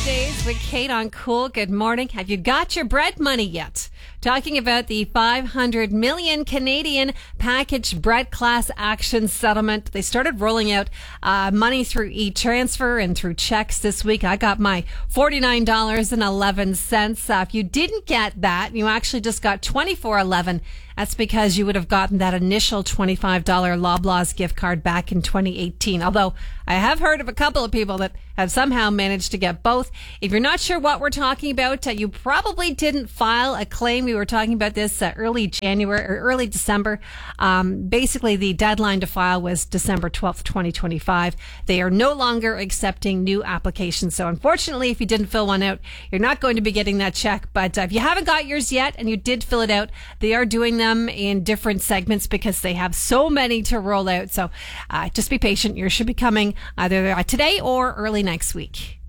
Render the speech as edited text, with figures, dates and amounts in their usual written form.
Weekdays with Kate on Cool. Good morning. Have you got your bread money yet? Talking about the 500 million Canadian packaged bread class action settlement. They started rolling out money through e-transfer and through checks this week. I got my $49.11. If you didn't get that, you actually just got $24.11. That's because you would have gotten that initial $25 Loblaws gift card back in 2018. Although I have heard of a couple of people that have somehow managed to get both. If you're not sure what we're talking about, you probably didn't file a claim. We were talking about this early January or early December. Basically, the deadline to file was December 12th, 2025. They are no longer accepting new applications. So unfortunately, if you didn't fill one out, you're not going to be getting that check. But if you haven't got yours yet and you did fill it out, they are doing them in different segments because they have so many to roll out. So just be patient. Yours should be coming either today or early next week.